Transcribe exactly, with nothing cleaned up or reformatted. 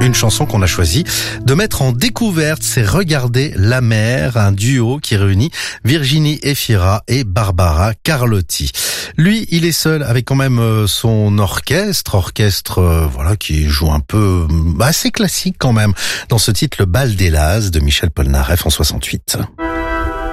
une chanson qu'on a choisi de mettre en découverte, c'est Regarder la mer, un duo qui réunit Virginie Efira et Barbara Carlotti. Lui, il est seul avec quand même son orchestre, orchestre euh, voilà qui joue un peu bah, assez classique quand même dans ce titre Le Bal des Lazes de Michel Polnareff en soixante-huit.